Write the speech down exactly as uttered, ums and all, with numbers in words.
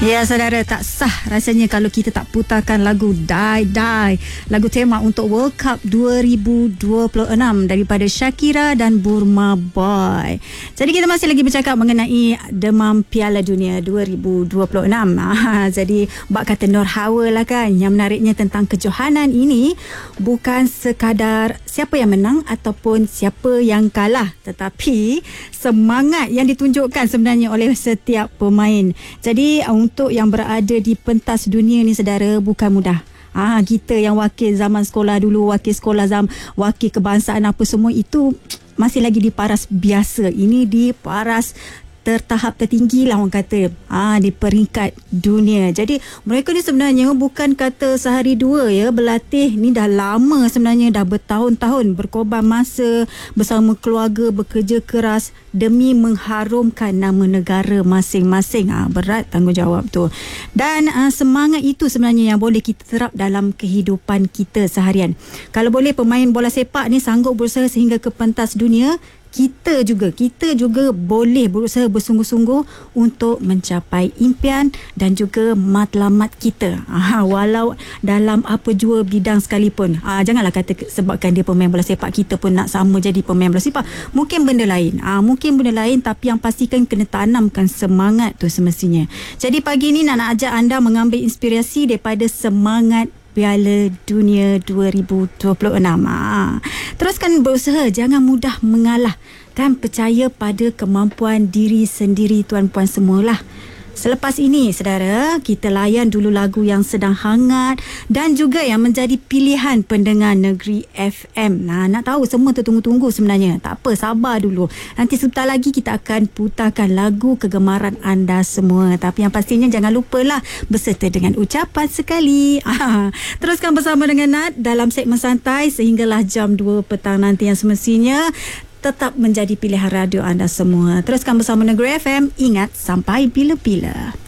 Ya saudara, tak sah rasanya kalau kita tak putarkan lagu Die Die, lagu tema untuk World Cup dua ribu dua puluh enam daripada Shakira dan Burma Boy. Jadi kita masih lagi bercakap mengenai demam Piala Dunia dua ribu dua puluh enam. Ah, jadi bak kata Nur Hawa lah kan. Yang menariknya tentang kejohanan ini bukan sekadar siapa yang menang ataupun siapa yang kalah, tetapi semangat yang ditunjukkan sebenarnya oleh setiap pemain. Jadi untuk yang berada di pentas dunia ni saudara, bukan mudah. Ah, kita yang wakil zaman sekolah dulu, wakil sekolah zaman, wakil kebangsaan apa semua itu masih lagi di paras biasa. Ini di paras tertahap tertinggi lah orang kata, ah, di peringkat dunia. Jadi mereka ni sebenarnya bukan kata sehari dua ya berlatih, ni dah lama sebenarnya, dah bertahun-tahun berkorban masa bersama keluarga, bekerja keras demi mengharumkan nama negara masing-masing. Ah, berat tanggungjawab tu. Dan ah, semangat itu sebenarnya yang boleh kita terap dalam kehidupan kita seharian. Kalau boleh pemain bola sepak ni sanggup berusaha sehingga ke pentas dunia, kita juga kita juga boleh berusaha bersungguh-sungguh untuk mencapai impian dan juga matlamat kita. Ah, walau dalam apa jua bidang sekalipun. Ah, janganlah kata sebabkan dia pemain bola sepak kita pun nak sama jadi pemain bola sepak. Mungkin benda lain. Ah, mungkin benda lain, tapi yang pastikan kena tanamkan semangat tu semestinya. Jadi pagi ni nak, nak ajak anda mengambil inspirasi daripada semangat Piala Dunia dua ribu dua puluh enam. Ha. Teruskan berusaha, jangan mudah mengalah. Kan percaya pada kemampuan diri sendiri tuan-puan semualah. Selepas ini, saudara, kita layan dulu lagu yang sedang hangat dan juga yang menjadi pilihan pendengar Negeri F M. Nah, nak tahu semua tertunggu-tunggu sebenarnya. Tak apa, sabar dulu. Nanti sebentar lagi kita akan putarkan lagu kegemaran anda semua. Tapi yang pastinya jangan lupalah berserta dengan ucapan sekali. Ah, teruskan bersama dengan Nat dalam segmen santai sehinggalah jam dua petang nanti yang semestinya tetap menjadi pilihan radio anda semua. Teruskan bersama Negeri F M. Ingat, sampai bila-bila.